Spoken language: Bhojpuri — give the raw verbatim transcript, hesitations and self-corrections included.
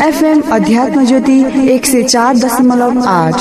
एफएम अध्यात्म ज्योति एक सय चार दशमलव आठ